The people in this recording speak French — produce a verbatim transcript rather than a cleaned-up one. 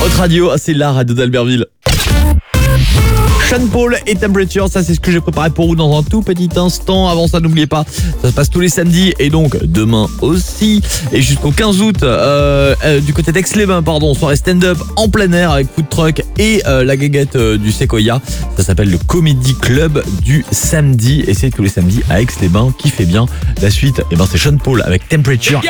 Hot Radio, c'est la radio d'Albertville. Sean Paul et Temperature, ça c'est ce que j'ai préparé pour vous dans un tout petit instant. Avant ça, n'oubliez pas, ça se passe tous les samedis et donc demain aussi. Et jusqu'au quinze août, euh, euh, du côté d'Aix-les-Bains, pardon, soirée stand-up en plein air avec food truck et euh, la guinguette euh, du Sequoia. Ça s'appelle le Comedy Club du samedi et c'est tous les samedis à Aix-les-Bains qui fait bien. La suite, et ben c'est Sean Paul avec Temperature.